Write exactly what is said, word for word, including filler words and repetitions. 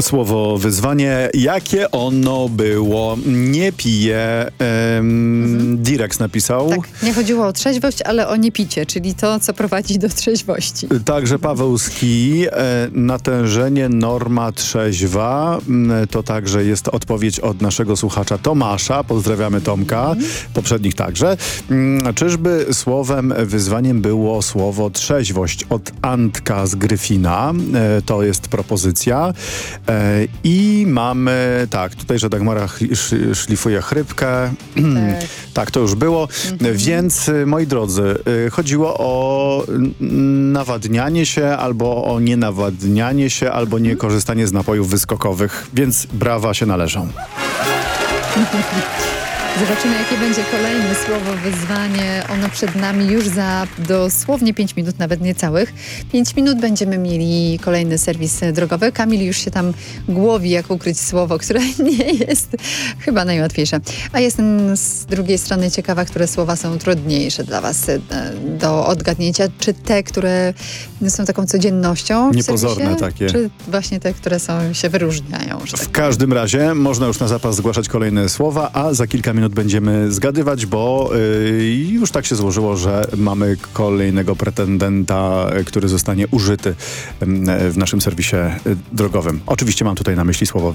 Słowo wyzwanie. Jakie ono było? Nie piję. Ym, mhm. Direx napisał. Tak, nie chodziło o trzeźwość, ale o niepicie, czyli to, co prowadzi do trzeźwości. Także Paweł Ski. E, natężenie, norma trzeźwa. E, to także jest odpowiedź od naszego słuchacza Tomasza. Pozdrawiamy Tomka. Mhm. Poprzednich także. E, czyżby słowem wyzwaniem było słowo trzeźwość? Od Antka z Gryfina. E, to jest propozycja. E, I mamy, tak, tutaj, że Dagmara szlifuje chrypkę. Tak, tak to już było. Mhm. Więc, moi drodzy, chodziło o nawadnianie się, albo o nienawadnianie się, albo niekorzystanie z napojów wyskokowych. Więc brawa się należą. Zobaczymy, jakie będzie kolejne słowo wyzwanie. Ono przed nami już za dosłownie pięć minut, nawet niecałych. pięć minut będziemy mieli kolejny serwis drogowy. Kamil już się tam głowi, jak ukryć słowo, które nie jest chyba najłatwiejsze. A jestem z drugiej strony ciekawa, które słowa są trudniejsze dla was do odgadnięcia. Czy te, które są taką codziennością w niepozorne serwisie, takie. Czy właśnie te, które są, się wyróżniają? Że tak w każdym razie można już na zapas zgłaszać kolejne słowa, a za kilka minut będziemy zgadywać, bo yy, już tak się złożyło, że mamy kolejnego pretendenta, który zostanie użyty yy, w naszym serwisie drogowym. Oczywiście mam tutaj na myśli słowo